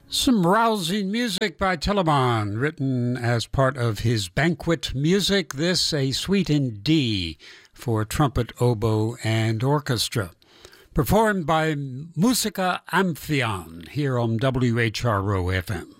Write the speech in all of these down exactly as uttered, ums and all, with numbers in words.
Some rousing music by Telemann, written as part of his banquet music. This, a suite in D for trumpet, oboe, and orchestra. Performed by Musica Amphion here on W H R O F M.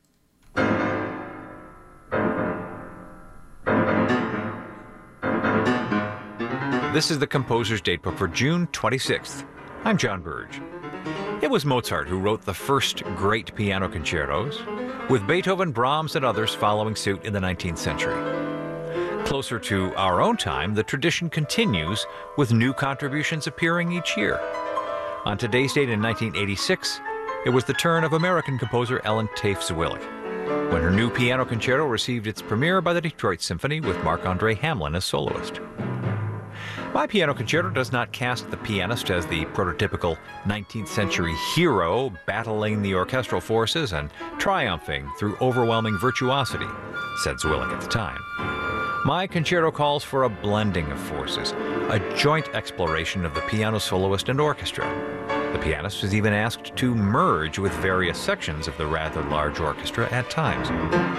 This is the Composer's Datebook for June twenty-sixth. I'm John Burge. It was Mozart who wrote the first great piano concertos, with Beethoven, Brahms, and others following suit in the nineteenth century. Closer to our own time, the tradition continues with new contributions appearing each year. On today's date in nineteen eighty-six, it was the turn of American composer Ellen Tafe-Zwillig, when her new piano concerto received its premiere by the Detroit Symphony with Marc-Andre Hamelin as soloist. My Piano Concerto does not cast the pianist as the prototypical nineteenth century hero battling the orchestral forces and triumphing through overwhelming virtuosity, said Zwillig at the time. My concerto calls for a blending of forces, a joint exploration of the piano soloist and orchestra. The pianist is even asked to merge with various sections of the rather large orchestra at times.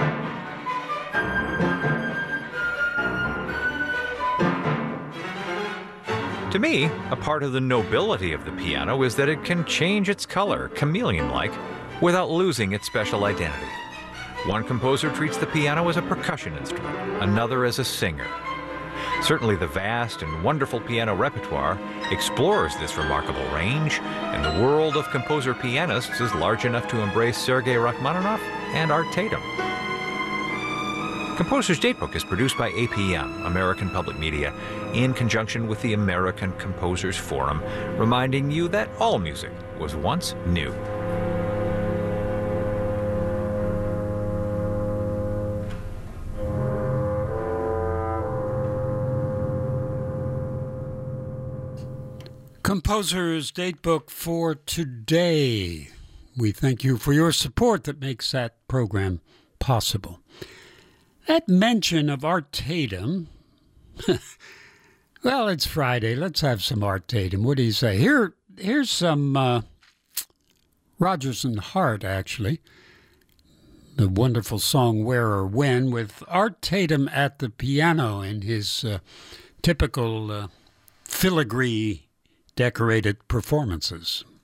To me, a part of the nobility of the piano is that it can change its color, chameleon-like, without losing its special identity. One composer treats the piano as a percussion instrument, another as a singer. Certainly the vast and wonderful piano repertoire explores this remarkable range, and the world of composer-pianists is large enough to embrace Sergei Rachmaninoff and Art Tatum. Composer's Datebook is produced by A P M, American Public Media, in conjunction with the American Composers Forum, reminding you that all music was once new. Composer's Datebook for today. We thank you for your support that makes that program possible. That mention of Art Tatum, well, it's Friday. Let's have some Art Tatum. What do you say? Here, here's some uh, Rodgers and Hart, actually. The wonderful song Where or When, with Art Tatum at the piano in his uh, typical uh, filigree decorated performances.